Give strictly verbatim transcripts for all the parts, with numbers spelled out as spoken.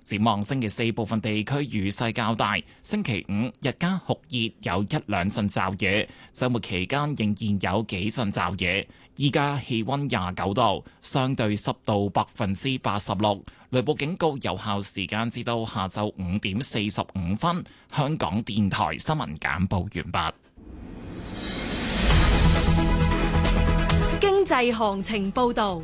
展望星期四，部分地區雨勢較大。星期五日間酷熱，有一兩陣驟雨。週末期間仍然有幾陣驟雨。依家氣溫廿九度，相對濕度百分之八十六。雷暴警告有效時間至到下晝五點四十五分。香港電台新聞簡報完畢。 經濟行情報導。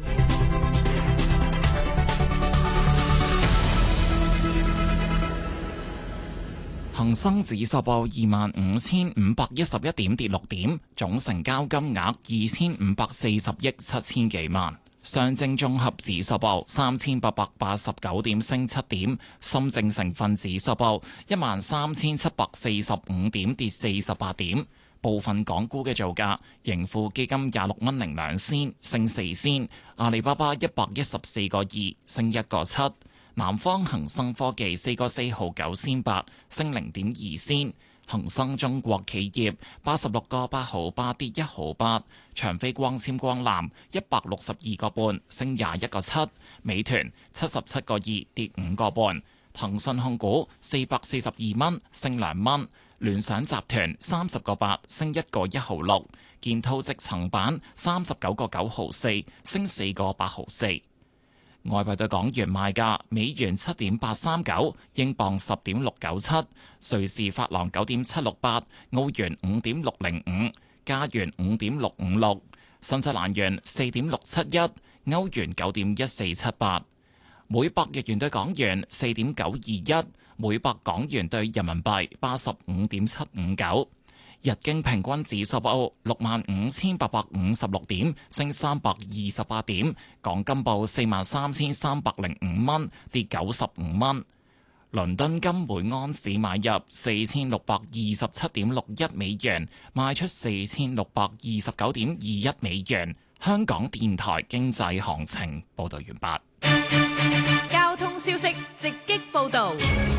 恒生指數報二萬五千五百一十一點，跌六點，總成交金額二千五百四十億七千幾萬。上證綜合指數報三千八百八十九點，升七點。深證成分指數報一萬三千七百四十五點，跌四十八點。部分港股嘅造價，盈富基金廿六蚊零兩仙，升四仙；阿里巴巴一百一十四個二，升一個七；南方恒生科技四個四毫九仙八，升零點二仙；恒生中國企業八十六個八毫八，跌一毫八；長飛光纖光纜一百六十二個半，升廿一個七；美團七十七個二，跌五個半；騰訊控股四百四十二蚊，升兩蚊。聯想集團三十個八，升一個一毫六；建滔積層板三十九個九毫四，升四個八毫四。外幣對港元賣價：美元七點八三九，英鎊十點六九七，瑞士法郎九點七六八，澳元五點六零五，加元五點六五六，新西蘭元四點六七一，歐元九點一四七八，每百日元對港元四點九二一。每百港元兌人民幣八十五點七五九，日經平均指數報六萬五千八百五十六點，升三百二十八點。港金報四萬三千三百零五蚊，跌九十五蚊。倫敦金每安士買入四千六百二十七點六一美元，賣出四千六百二十九點二一美元。香港電台經濟行情報道完畢。 交通消息直擊報道。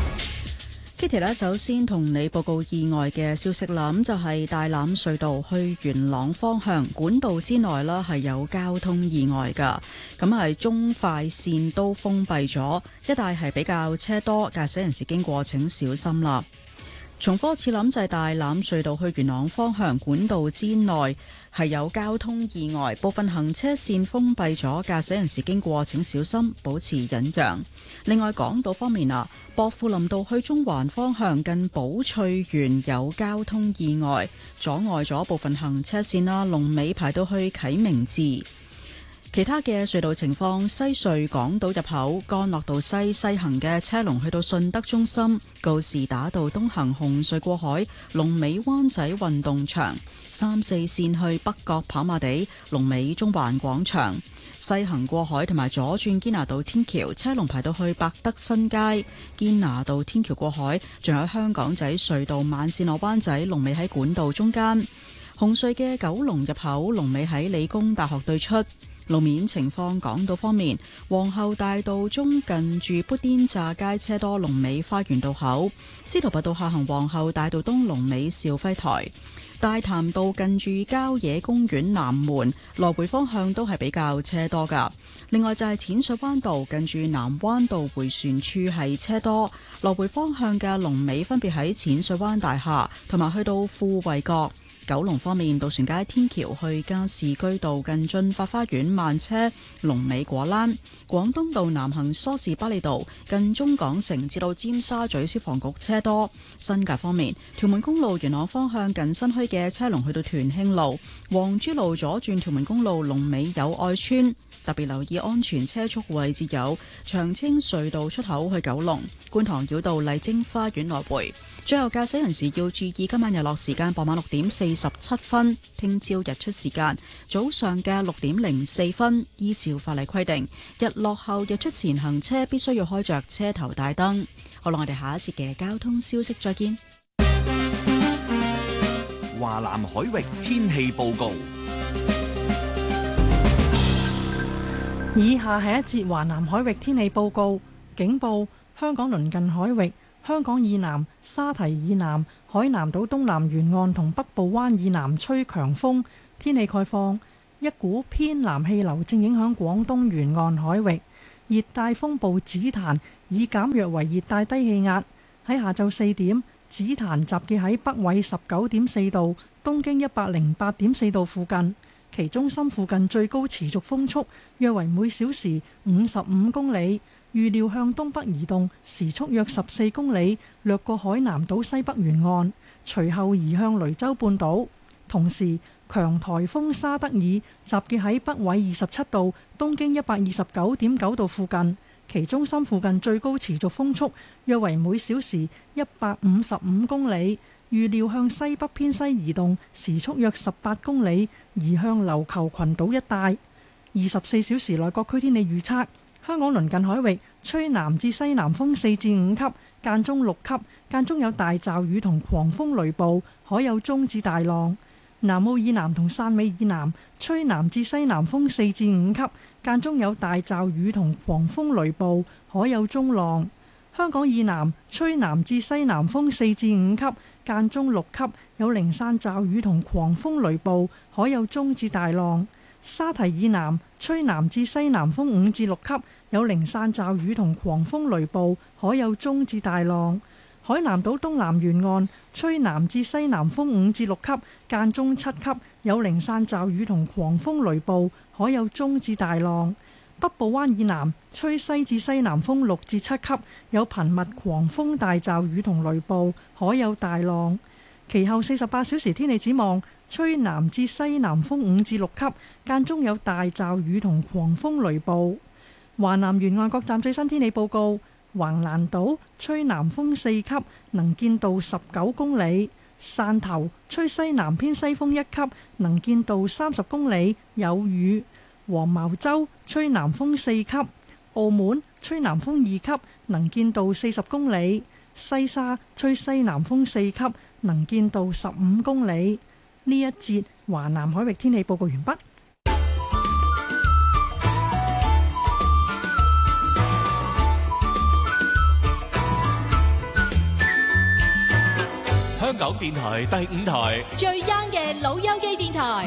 Kitty 咧，首先同你報告意外嘅消息啦。咁就係大欖隧道去元朗方向管道之內啦，係有交通意外噶。咁係中快線都封閉咗，一帶係比較車多，駕駛人士經過請小心啦。重複次諗就係大欖隧道去元朗方向管道之內係有交通意外，部分行車線封閉咗，駕駛人士經過請小心，保持忍讓。另外港島方面啊，薄扶林道去中環方向近寶翠園有交通意外，阻礙咗部分行車線啦，龍尾排到去啟明寺。其他嘅隧道情況，西隧港島入口干諾道西西行嘅車龍去到順德中心，告士打道東行紅隧過海，龍尾灣仔運動場，三四線去北角跑馬地，龍尾中環廣場，西行過海同埋左轉堅拿道天橋，車龍排到去百德新街，堅拿道天橋過海，仲有香港仔隧道慢線落灣仔，龍尾喺管道中間，紅隧嘅九龍入口，龍尾喺理工大學對出。路面情況，港島方面，皇后大道中近住砵甸乍街車多，龍尾花園道口；司徒拔道下行皇后大道東，龍尾兆輝台；大潭道近住郊野公園南門來回方向都係比較車多噶。另外就係淺水灣道近住南灣道回旋處係車多，來回方向嘅龍尾分別喺淺水灣大廈同埋去到富衛閣。九龍方面，渡船街天橋去加士居道近駿發花園慢車，龍尾果欄；廣東道南行梳士巴利道近中港城至到尖沙咀消防局車多。新界方面，屯門公路元朗方向近新墟嘅車龍去到屯興路，黃珠路左轉屯門公路龍尾友愛村。特別留意安全車速位置有長青隧道出口去九龍、觀塘繞道麗晶花園來回。最後駕駛人士要注意今晚日落時間傍晚六點四十七分，聽朝日出時間早上嘅六點零四分。依照法例規定，日落後日出前行車必須要開着車頭大燈。好啦，我哋下一節嘅交通消息再見。 華南海域天氣報告。 以下係一節華南海域天氣報告。警報：香港鄰近海域、香港以南、沙堤以南、海南島東南沿岸同北部灣以南吹強風。天氣概況：一股偏南氣流正影響廣東沿岸海域。 熱帶風暴紫檀已減弱為熱帶低氣壓。喺下晝四點，紫檀集結喺北緯十九點四度、東經一百零八點四度附近，其中心附近最高持續風速約為每小時五十五公里，預料向東北移動，時速約十四公里，掠過海南島西北沿岸，隨後移向雷州半島。同時，強颱風沙德爾集結喺北緯二十七度、東經一百二十九點九度附近，其中心附近最高持續風速約為每小時一百五十五公里，預料向西北偏西移動，時速約十八公里，移向琉球群島一帶。二十四小時內各區天氣預測：香港鄰近海域吹南至西南風四至五級，間中六級，間中有大驟雨同狂風雷暴，海有中至大浪。南澳以南同汕尾以南吹南至西南風四至五級，間中有大驟雨同狂風雷暴，海有中浪。香港以南吹南至西南風四至五級，間中六級，有零散驟雨同狂風雷暴，海有中至大浪。沙堤以南吹南至西南風五至六級，有零散驟雨同狂風雷暴，海有中至大浪。海南島東南沿岸吹南至西南風五至六級，間中七級，有零散驟雨同狂風雷暴，海有中至大浪。北部灣以南吹西至西南風六至七級，有頻密狂風大驟雨同雷暴，海有大浪。其後四十八小時天氣展望，吹南至西南風五至六級，間中有大驟雨同狂風雷暴。華南沿岸各站最新天氣報告：橫瀾島吹南風四級，能見度十九公里；汕頭吹西南偏西風一級，能見度三十公里，有雨；黃茅洲吹南風四級；澳門吹南風二級，能見度四十公里；西沙吹西南風四級，能見度十五公里。呢一節華南海域天氣報告完畢。 香港電台第五台最 young 嘅老友記電台，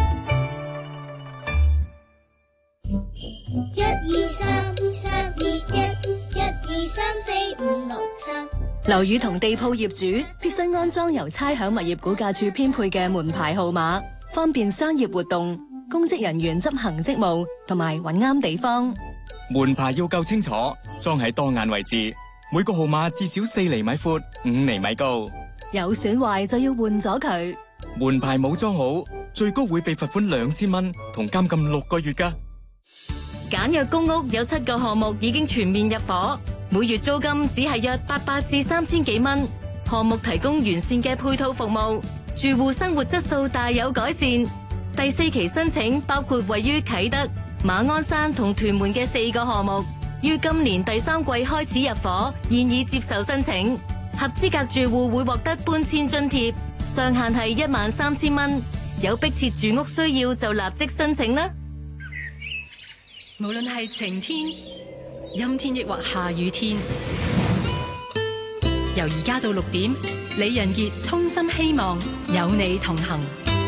一二三三二一，一二三四五六七。 樓宇同地鋪業主必須安裝由差餉物業估價署編配嘅門牌號碼，方便商業活動、公職人員執行職務同埋揾啱地方。 門牌要夠清楚，裝喺當眼位置，每個號碼至少四厘米闊、五厘米高。 有損壞就要換咗佢。 門牌冇裝好，最高會被罰款兩千蚊同監禁六個月㗎。 簡約公屋有七個項目已經全面入伙，每月租金只係約八百至三千幾蚊。項目提供完善嘅配套服務，住戶生活質素大有改善。第四期申請包括位於啟德、馬鞍山同屯門嘅四個項目，於今年第三季開始入伙，現已接受申請。合資格住戶會獲得搬遷津貼，上限係一萬三千蚊。有迫切住屋需要就立即申請啦。 無論係晴天、陰天抑或下雨天，由而家到六點，李仁傑衷心希望有你同行。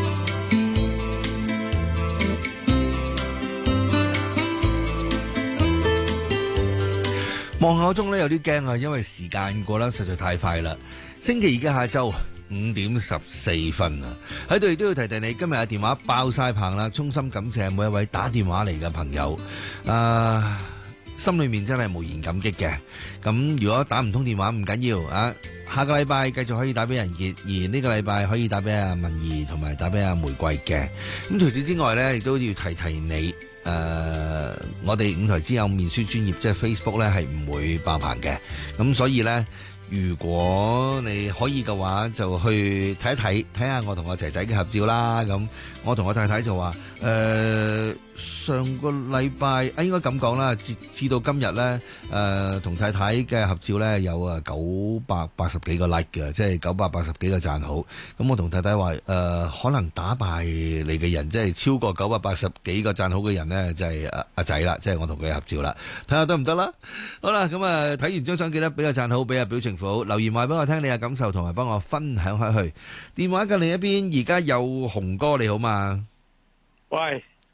望下個鐘咧，有啲驚啊，因為時間過得實在太快啦。星期二嘅下晝五點十四分啊，喺度亦都要提提你，今日嘅電話爆晒棚啦，衷心感謝每一位打電話嚟嘅朋友，啊，心裏面真係無言感激嘅。咁如果打唔通電話唔緊要啊，下個禮拜繼續可以打俾仁傑，而呢個禮拜可以打俾阿文儀同埋打俾阿玫瑰嘅。咁除此之外呢，亦都要提提你。誒、呃，我哋五台之友面書專頁即係 Facebook 咧，係唔會爆棚嘅，咁所以咧，如果你可以嘅話，就去睇一睇，睇下我同我仔仔嘅合照啦。咁我同我太太就話，誒、呃，上個禮拜啊，應該咁講啦，至至到今日咧，誒、呃，同太太嘅合照咧有啊九百八十幾個 like 嘅，即係九百八十幾個讚好。咁我同太太話，誒、呃，可能打敗你嘅人，即係超過九百八十幾個讚好嘅人咧，就係阿阿仔啦，即係我同佢合照啦，睇下得唔得啦？好啦，咁啊，睇完張相記得俾個讚好，俾個表情符，留言話俾我聽你嘅感受，同埋幫我分享開去。電話嘅另一邊，而家有紅哥，你好嘛？ 喂，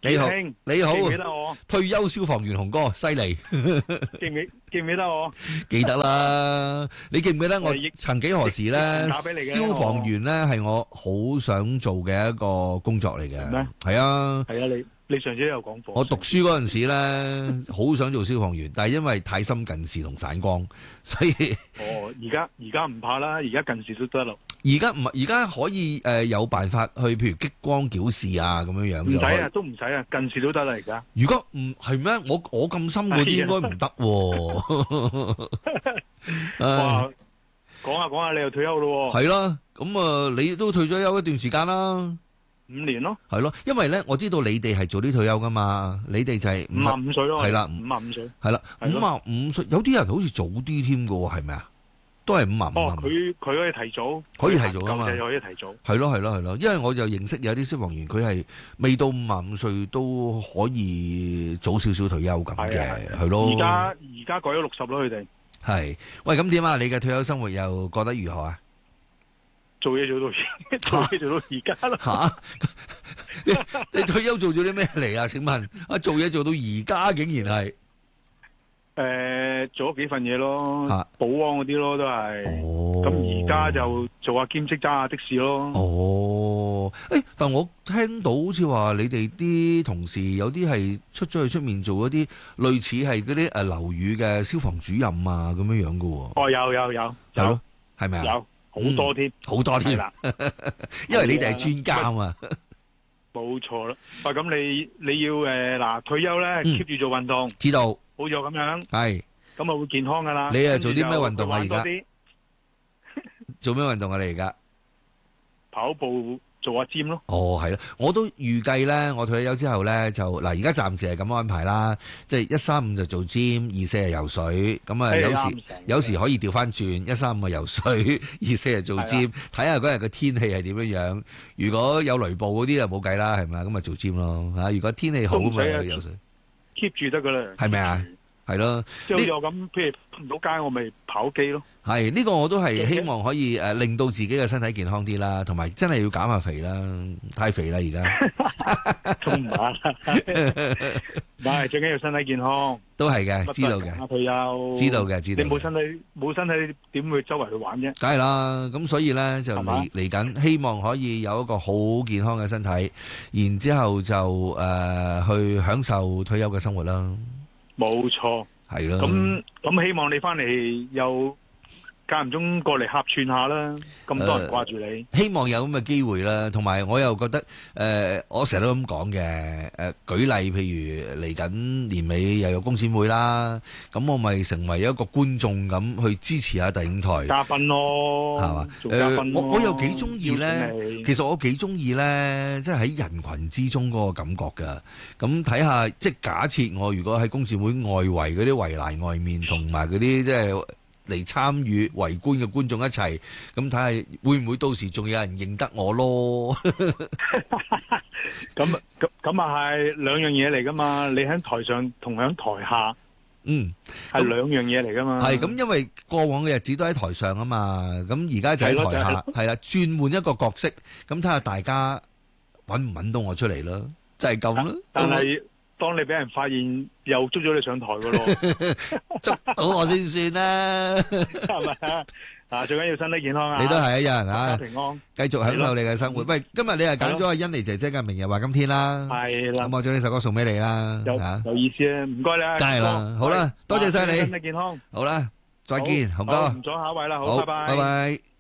你好，你好， 記唔記得我？ 退休消防員洪哥，犀利。 記唔記記唔記得我？ 記得啦。你記唔記得我曾幾何時咧？消防員咧係我好想做嘅一個工作嚟嘅。咩？係啊。係啊，你你上次都有講過。我讀書嗰陣時咧，好想做消防員，但係因為太深近視同散光，所以。 哦，而家而家唔怕啦，而家近視都得咯。 而家唔係，而家可以誒、呃、有辦法去，譬如激光矯視啊，咁樣樣。唔使啊，都唔使啊，近視都得啦，而家。 如果唔係咩？我我咁深嗰啲應該唔得喎。 哇！講下講下，你又退休咯喎。 係啦，咁啊，你都退咗休一段時間啦。 五年咯。係咯，因為咧，我知道你哋係早啲退休噶嘛，你哋就係五十五歲咯。 係啦， 五十五歲。 係啦，五十五歲，有啲人好似早啲添噶喎，係咪啊？都係五十五。 哦，佢佢可以提早， 可以提早啊嘛， 又可以提早。 係咯係咯係咯，因為我就認識有啲消防員，佢係未到五十五歲都可以早少少退休咁嘅，係咯。 而家而家改咗六十咯，佢哋。 係，喂，咁點啊？你嘅退休生活又過得如何啊？ 做嘢做到做嘢做到而家啦。 吓，你你退休做咗啲咩嚟啊？請問啊，做嘢做到而家竟然係？ 誒、呃，做咗幾份嘢咯，啊、保安嗰啲咯，都係。咁而家就做下兼職，揸下的士咯。 哦，誒、欸，但我聽到好似話你哋啲同事有啲係出咗去出面做嗰啲類似係嗰啲誒樓宇嘅消防主任啊，咁樣樣噶喎。 哦，有有有， 係咯，係咪啊？ 有好多添，好、 嗯、多添。因為你哋係專家啊嘛。 冇錯啦。喂，咁你你要誒嗱、呃、退休咧 keep 住做運動。 知道。 好似我咁樣， 係咁啊會健康噶啦。 你係做啲咩運動啊？而家做咩運動啊？你而家跑步做下 gym 咯。 哦，係咯，我都預計咧，我退休之後咧就嗱，而家暫時係咁安排啦，即係一三五就做 gym，二四係游水，咁啊有時有時可以調翻轉，一三五係游水，二四係做 gym，睇下嗰日嘅天氣係點樣樣。如果有雷暴嗰啲就冇計啦，係咪？咁啊做 gym 咯吓。如果天氣好咪去游水。 keep 住得噶啦，係咪啊？係咯， 即係好似我咁，譬如唔到街，我咪跑機咯。 係呢、這個我都係希望可以誒、呃，令到自己嘅身體健康啲啦，同埋真係要減下肥啦，太肥啦而家。 咁唔係，唔係最緊要身體健康。 都係嘅，知道嘅。 退休， 知道嘅，知道。 你冇身體冇身體點會周圍去玩啫？ 梗係啦，咁所以咧就嚟嚟緊，希望可以有一個好健康嘅身體，然之後就誒、呃、去享受退休嘅生活啦。 冇錯，係咯。咁咁希望你翻嚟又間唔中過嚟客串下啦。咁多人掛住你、 呃，希望有咁嘅機會啦。同埋我又覺得誒、呃，我成日都咁講嘅。誒、呃，舉例譬如嚟緊年尾又有工展會啦，咁我咪成為一個觀眾咁去支持下第五台嘉賓咯，係嘛？做嘉賓咯。 我我又幾中意咧，其實我幾中意咧，即係喺人群之中嗰個感覺噶。咁睇下，即係假設我如果喺工展會外圍嗰啲圍欄外面，同埋嗰啲即係嚟參與圍觀嘅觀眾一齊，咁睇下會唔會到時仲有人認得我咯？ 咁咁咁啊，係兩樣嘢嚟噶嘛？你喺台上同喺台下， 嗯， 係兩樣嘢嚟噶嘛？ 係咁，因為過往嘅日子都喺台上啊嘛，咁而家就喺台下，係啦，轉換一個角色，咁睇下大家揾唔揾到我出嚟咯，就係咁咯。 但係當你俾人發現，又捉咗你上台噶咯， 捉到我先算啦， 係咪啊？啊，最緊要身體健康啊！ 你都係一樣啊， 平安， 繼續享受你嘅生活。喂，今日你係揀咗阿欣妮姐姐嘅《明日話今天》啦， 係啦， 咁我將呢首歌送俾你啦， 有有意思啊，唔該你啊， 梗係啦，好啦，多謝晒你， 身體健康， 好啦，再見，洪哥， 唔阻下一位啦，好，拜拜， 拜拜。